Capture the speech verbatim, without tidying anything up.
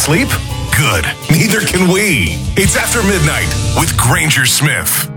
sleep? Good. Neither can we. It's After Midnight with Granger Smith.